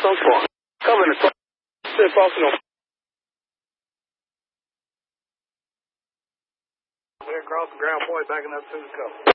So far. Covering the car. Still crossing over. We're across the ground point, backing up to the cover.